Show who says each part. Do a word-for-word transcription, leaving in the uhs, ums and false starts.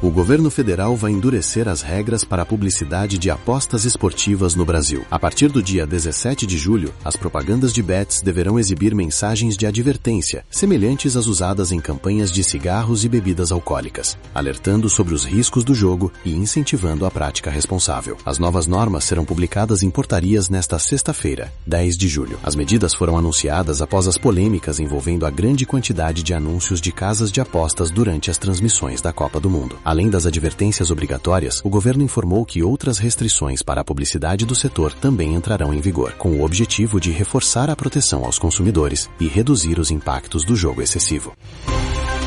Speaker 1: O governo federal vai endurecer as regras para a publicidade de apostas esportivas no Brasil. A partir do dia dezessete de julho, as propagandas de bets deverão exibir mensagens de advertência, semelhantes às usadas em campanhas de cigarros e bebidas alcoólicas, alertando sobre os riscos do jogo e incentivando a prática responsável. As novas normas serão publicadas em portarias nesta sexta-feira, dez de julho. As medidas foram anunciadas após as polêmicas envolvendo a grande quantidade de anúncios de casas de apostas durante as transmissões da Copa do Mundo. Além das advertências obrigatórias, o governo informou que outras restrições para a publicidade do setor também entrarão em vigor, com o objetivo de reforçar a proteção aos consumidores e reduzir os impactos do jogo excessivo.